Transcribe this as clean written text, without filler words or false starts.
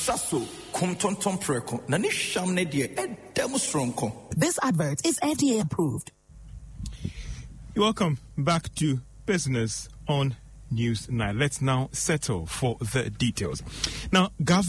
shaso kumtonton preko na ni sham ne de edem stronko. This advert is FDA approved. Welcome back to Business on News 9. Let's now settle for the details. Now, government